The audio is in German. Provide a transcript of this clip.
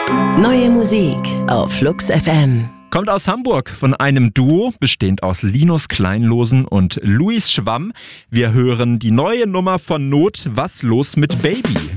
Neue Musik auf Flux FM. Kommt aus Hamburg von einem Duo, bestehend aus Linus Kleinlosen und Luis Schwamm. Wir hören die neue Nummer von Not, Was los mit Baby?